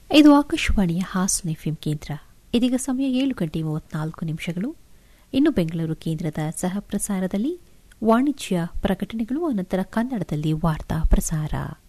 ಇದು ಆಕಾಶವಾಣಿಯ ಹಾಸನ ಎಫ್ಎಂ ಕೇಂದ್ರ. ಇದೀಗ ಸಮಯ 7:34. ಇನ್ನು ಬೆಂಗಳೂರು ಕೇಂದ್ರದ ಸಹ ಪ್ರಸಾರದಲ್ಲಿ ವಾಣಿಜ್ಯ ಪ್ರಕಟಣೆಗಳು, ಅನಂತರ ಕನ್ನಡದಲ್ಲಿ ವಾರ್ತಾ ಪ್ರಸಾರ.